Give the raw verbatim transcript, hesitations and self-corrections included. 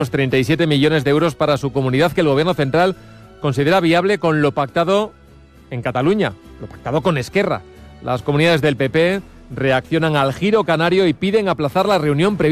treinta y siete millones de euros para su comunidad que el gobierno central considera viable con lo pactado en Cataluña, lo pactado con Esquerra. Las comunidades del P P reaccionan al giro canario y piden aplazar la reunión prevista